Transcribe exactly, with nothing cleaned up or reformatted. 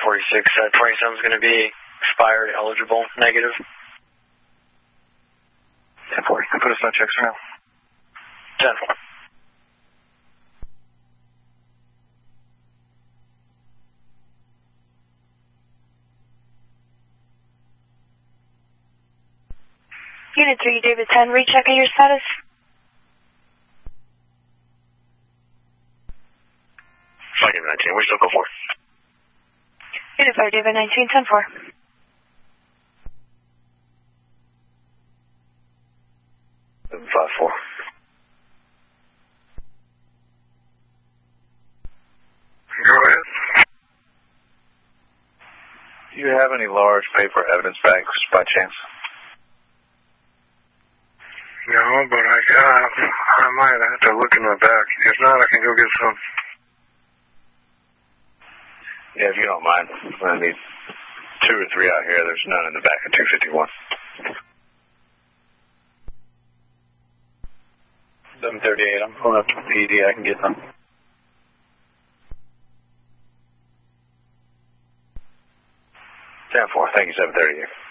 forty-six, uh, twenty-seven is going to be expired, eligible, negative. ten four, you can put us on checks for now. ten four. Unit three, David ten, rechecking your status. Flight David nineteen, we're still go for. Unit five, David nineteen, ten four. five four. Go ahead. Do you have any large paper evidence bags by chance? No, but I got, I might have to look in my back. If not, I can go get some. Yeah, if you don't mind, I need two or three out here. There's none in the back of two fifty-one. seven thirty-eight, I'm pulling up to P D, I can get them. ten four, thank you, seven thirty-eight.